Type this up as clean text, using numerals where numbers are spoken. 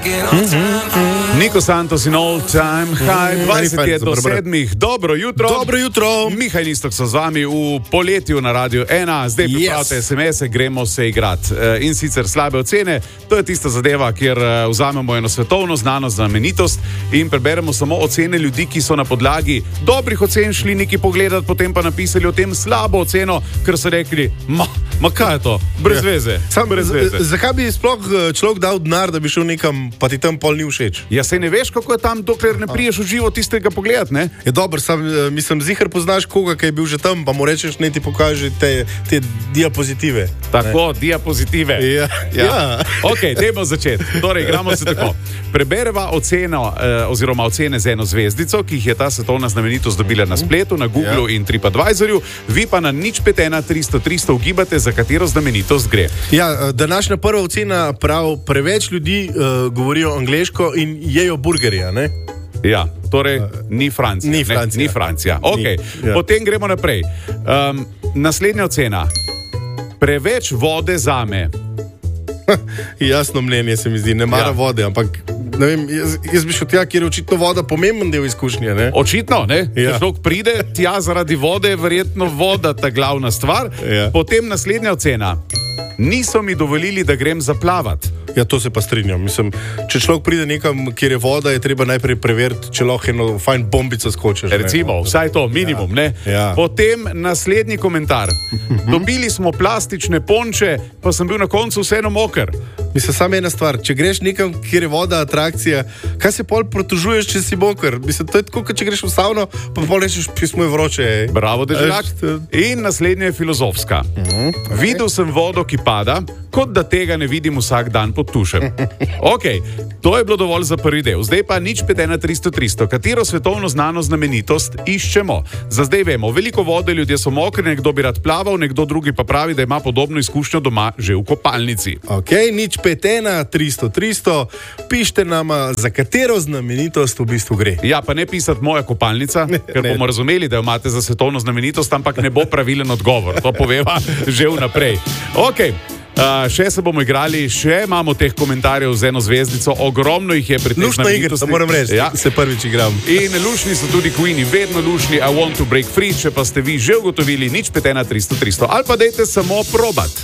Nico Santos in All Time High, 20 je do 7. Dobro jutro. Dobro jutro. Mihaj Nistok so z vami v poletju na Radiu 1. Zdaj pripravite SMS-e, gremo se igrati. In sicer slabe ocene, to je tista zadeva, kjer vzamemo eno svetovno znano znamenitost in preberemo samo ocene ljudi, ki so na podlagi dobrih ocen šli neki pogledati, potem pa napisali o tem slabo oceno, ker so rekli, ma kaj je to? Brez veze. Brez veze. Zakaj bi sploh človek dal denar, da bi šel nekam, pa ti tam pol ni všeč? Ja, sej ne veš, kako je tam, dokler ne priješ v živo tistega pogled, ne? Je dobro, mislim, ziher poznaš koga, ki je bil že tam, pa mu rečeš, ne ti pokaži te diapozitive. Tako, diapozitive. Ja. Ok, dajmo začeti. Torej, igramo se tako. Prebereva oceno, oziroma ocene z eno zvezdico, ki jih je ta svetovna znamenitost dobila na spletu, na Googlu in TripAdvisorju, vi pa na 051-300-300 ugibate, za katero znamenitost gre. Ja, današnja prva ocena prav, preveč ljudi govorijo angleško in jejo burgerja, ne? Ja, torej ni Francija. Ni Francija. Okay. Potem gremo naprej. Naslednja ocena. Preveč vode zame. Jasno mnenje se mi zdi, ne mara vode, ampak ne vem, jaz bi šel tja, kjer je očitno voda pomemben del izkušnje, ne? Očitno, ne? Če človek pride tja zaradi vode, verjetno voda ta glavna stvar. Potem naslednja ocena. Niso mi dovolili, da grem zaplavat. Ja, to se pa strinjam. Mislim, če človek pride nekam, kjer je voda, je treba najprej preveriti, če lahko eno fajn bombico skočiš. Recimo, vsaj to, minimum, ne? Ja. Potem naslednji komentar. Dobili smo plastične ponče, pa sem bil na koncu vseeno moker. Mislim, samo ena stvar, če greš nekam, kjer je voda atrakcija, kaj se pol protužuješ, če si moker? Mislim, to je tako, kot če greš v savno, pa pol rečeš, pismo je vroče. Bravo, deželjak. In naslednja je filozofska. Videl sem vodo, ki pada, kot da tega ne vidim vsak dan pod tušem. Ok, to je bilo dovolj za prvi del. Zdaj pa 051-300-300. Katero svetovno znano znamenitost iščemo? Za zdaj vemo, veliko vode, ljudje so mokri, nekdo bi rad plaval, nekdo drugi pa pravi, da ima podobno izkušnjo doma že v kopalnici. Ok, 051-300-300. Pište nama, za katero znamenitost v bistvu gre. Ja, pa ne pisati moja kopalnica, ker bomo razumeli, da jo imate za svetovno znamenitost, ampak ne bo pravilen odgovor. To poveva že vnaprej. Ok. Še se bomo igrali, še imamo teh komentarjev z eno zvezdico, ogromno jih je pri tem. Lušna igra, to moram reči, se prvič igram. In lušni so tudi Queeni, vedno lušni, I want to break free, če pa ste vi že ugotovili 051-300-300, ali pa dajte samo probat.